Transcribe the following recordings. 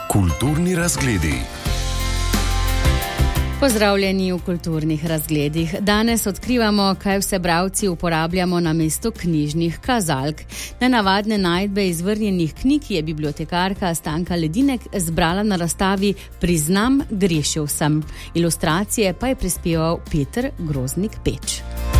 Kulturni razgledi. Pozdravljeni v kulturnih razgledih. Danes odkrivamo, kaj vse bralci uporabljamo namesto knjižnih kazalk. Nenavadne najdbe izvrnjenih knjig je bibliotekarka Stanka Ledinek zbrala na razstavi Priznam, grešil sem. Ilustracije pa je prispeval Peter Groznik-Peč.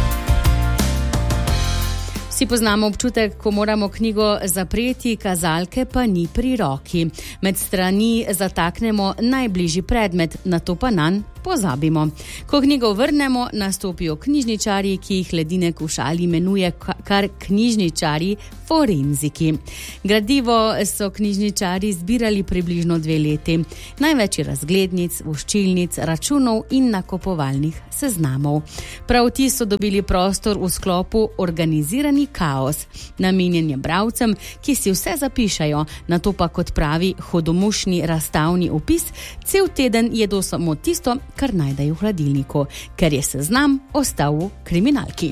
Vsi poznamo občutek, ko moramo knjigo zapreti, kazalke pa ni pri roki. Med strani zataknemo najbližji predmet, nato pa nanj pozabimo. Ko knjigo vrnemo, nastopijo knjižničarji, ki jih Ledinek v šali imenuje kar knjižničarji forenziki. Gradivo so knjižničarji zbirali približno 2 leti. Največ je razglednic, voščilnic, računov in nakupovalnih seznamov. Prav ti so dobili prostor v sklopu Organizirani kaos, namenjen je bralcem, ki si vse zapišajo, nato pa, kot pravi hudomušni razstavni opis, cel teden jedo samo tisto, kar najdejo v hladilniku, ker je seznam ostal v kriminalki.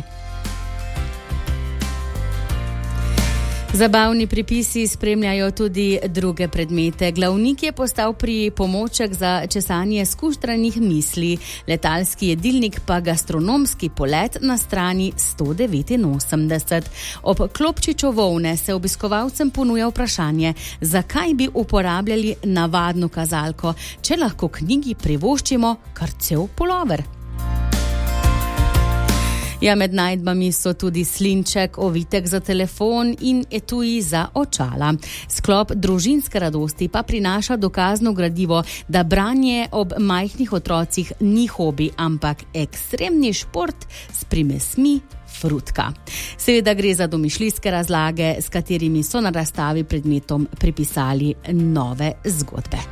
Zabavni pripisi spremljajo tudi druge predmete. Glavnik je postal pripomoček za česanje skuštranih misli, letalski jedilnik pa gastronomski polet na strani 189. Ob klopčiču volne se obiskovalcem ponuja vprašanje, zakaj bi uporabljali navadno kazalko, če lahko knjigi privoščimo kar cel pulover. Ja, med najdbami so tudi slinček, ovitek za telefon in etuji za očala. Sklop Družinske radosti pa prinaša dokazno gradivo, da branje ob majhnih otrocih ni hobi, ampak ekstremni šport s primesmi frutka. Seveda gre za domišljijske razlage, s katerimi so na razstavi predmetom pripisali nove zgodbe.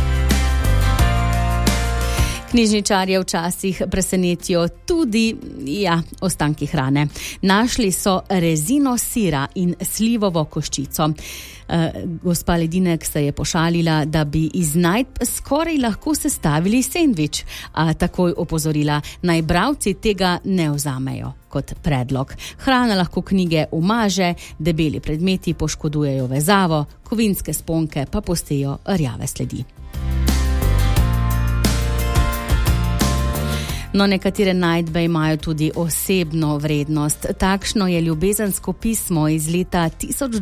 Knjižničarje včasih presenetijo tudi, ostanki hrane. Našli so rezino sira in slivovo koščico. Gospa Ledinek se je pošalila, da bi iz najdb skoraj lahko sestavili sendvič, a takoj opozorila, naj bralci tega ne vzamejo kot predlog. Hrana lahko knjige umaže, debeli predmeti poškodujejo vezavo, kovinske sponke pa postejo rjave sledi. No, nekatere najdbe imajo tudi osebno vrednost. Takšno je ljubezensko pismo iz leta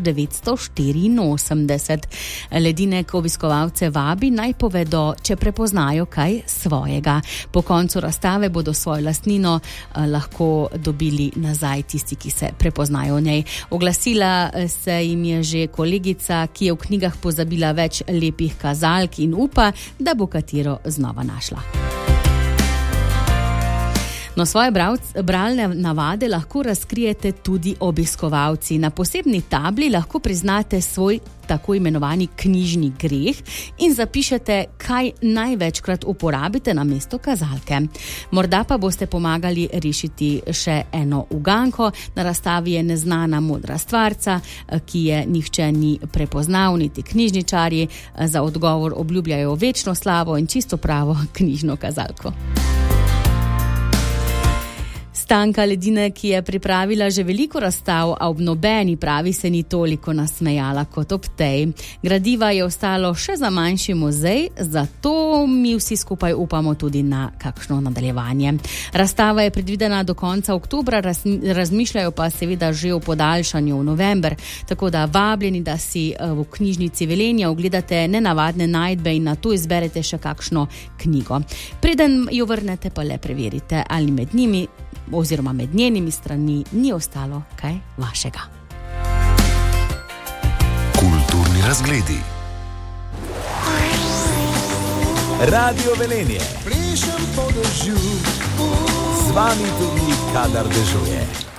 1984. Ledinek obiskovalce vabi, naj povedo, če prepoznajo kaj svojega. Po koncu razstave bodo svojo lastnino lahko dobili nazaj tisti, ki se prepoznajo v njej. Oglasila se jim je že kolegica, ki je v knjigah pozabila več lepih kazalk in upa, da bo katero znova našla. No, svoje bralne navade lahko razkrijete tudi obiskovalci. Na posebni tabli lahko priznate svoj tako imenovani knjižni greh in zapišete, kaj največkrat uporabite namesto kazalke. Morda pa boste pomagali rešiti še eno uganko. Na razstavi je neznana modra stvarca, ki je nihče ni prepoznal, niti knjižničarji. Za odgovor obljubljajo večno slavo in čisto pravo knjižno kazalko. Stanka Ledinek, ki je pripravila že veliko razstav, a ob nobeni, pravi, se ni toliko nasmejala kot ob tej. Gradiva je ostalo še za manjši muzej, zato mi vsi skupaj upamo tudi na kakšno nadaljevanje. Razstava je predvidena do konca oktobra, razmišljajo pa seveda že o podaljšanju v november, tako da vabljeni, da si v knjižnici Velenje ogledate nenavadne najdbe in nato izberete še kakšno knjigo. Preden jo vrnete, pa le preverite, ali med njimi oziroma med njenimi strani ni ostalo kaj vašega. Kulturni razgledi. Radio Velenje. Z vami tudi, kadar dežuje.